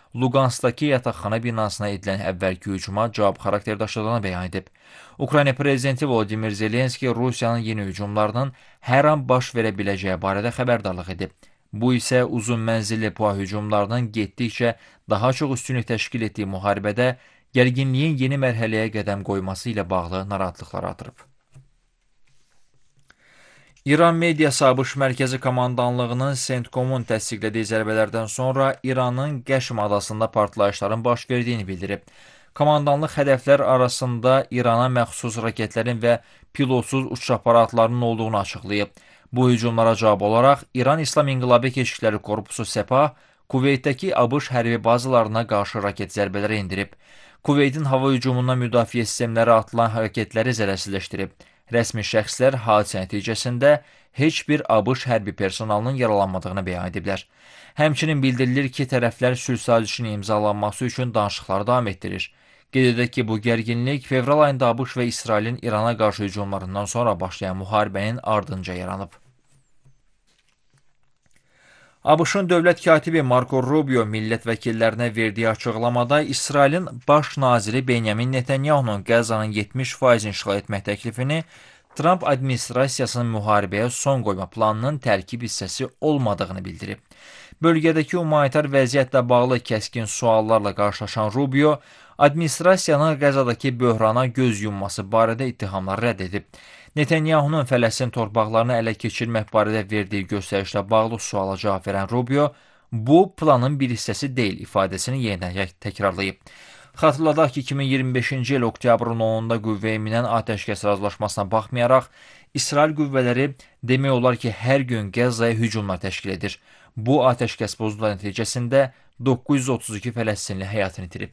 Luqanskdakı yataqxana binasına edilən əvvəlki hücuma cavab xarakter daşıdığını bəyan edib. Ukrayna prezidenti Volodimir Zelenski Rusiyanın yeni hücumlarının hər an baş verə biləcəyi barədə xəbərdarlıq edib. Bu isə uzun mənzilli PUA hücumlarının getdikcə daha çox üstünlük təşkil etdiyi müharibədə gərginliyin yeni mərhələyə qədəm qoyması ilə bağlı narahatlıqlar artırıb. İran mediası ABŞ Mərkəzi Komandanlığının CENTCOM-un təsdiqlədiyi zərbələrdən sonra İranın Qəşm adasında partlayışların baş verdiyini bildirib. Komandanlıq hədəflər arasında İrana məxsus raketlərin və pilotsuz uçuş aparatlarının olduğunu açıqlayıb. Bu hücumlara cavab olaraq İran İslam İnqilabı Keşikləri Korpusu Sepah, Kuveytdəki ABŞ hərbi bazalarına qarşı raket zərbələri endirib. Kuveytin hava hücumundan müdafiə sistemləri atılan raketləri zərərsizləşdirib. Rəsmi şəxslər hadisə nəticəsində heç bir ABŞ hərbi personalının yaralanmadığını bəyan ediblər. Həmçinin bildirilir ki, tərəflər sülh sazişinin imzalanması üçün danışıqları davam etdirir. Qeyd edək ki, bu gərginlik fevral ayında ABŞ və İsrailin İrana qarşı hücumlarından sonra başlayan müharibənin ardınca yaranıb. ABŞ-ın dövlət katibi Marco Rubio millət vəkillərinə verdiyi açıqlamada İsrailin baş naziri Benyamin Netanyahunun Qəzzanın 70%-ni işğal etmək təklifini Trump administrasiyasının müharibəyə son qoyma planının tərkib hissəsi olmadığını bildirib. Bölgədəki humanitar vəziyyətlə bağlı kəskin suallarla qarşılaşan Rubio, administrasiyanın Qəzzadakı böhrana göz yumması barədə ittihamları rədd edib. Netanyahunun Fələstin torpaqlarını ələ keçirmək barədə verdiyi göstərişlə bağlı suala cavab verən Rubio, bu planın bir hissəsi deyil ifadəsini yenidən təkrarlayıb. Xatırladaq ki, 2025-ci il oktyabrın 10-da qüvvəyə minən atəşkəs razılaşmasına baxmayaraq, İsrail qüvvələri demək olar ki, hər gün Qəzzaya hücumlar təşkil edir. Bu atəşkəs pozuntuları nəticəsində 932 Fələstinli həyatını itirib.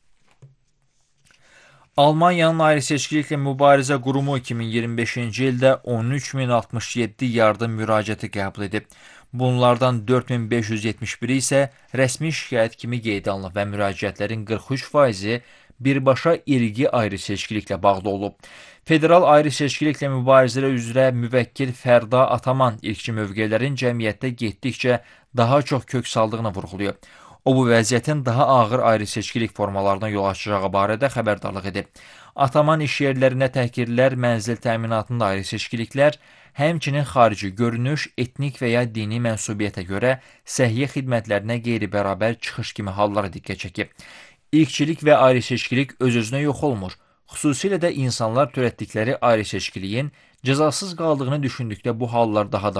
Almaniyanın ayrı-seçkiliklə mübarizə qurumu 2025-ci ildə 13.067 yardım müraciəti qəbul edib. Bunlardan 4571-i isə rəsmi şikayət kimi qeydə alınıb və müraciətlərin 43%-i birbaşa irqi ayrı-seçkiliklə bağlı olub. Federal ayrı-seçkiliklə mübarizələr üzrə müvəkkil Fərda Ataman ilkçi mövqelərin cəmiyyətdə getdikcə daha çox kök saldığını vurğulayıb. O, bu vəziyyətin daha ağır ayrı-seçkilik formalarına yol açacağı barədə xəbərdarlıq edib. Ataman iş yerlərində təhqirlər, mənzil təminatında ayrı-seçkiliklər, həmçinin xarici görünüş, etnik və ya dini mənsubiyyətə görə səhiyyə xidmətlərinə qeyri-bərabər çıxış kimi hallara diqqət çəkib. İlkçilik və ayrı-seçkilik öz-özünə yox olmur. Xüsusilə də insanlar törətdikləri ayrı-seçkiliyin cəzasız qaldığını düşündükdə bu hallar daha da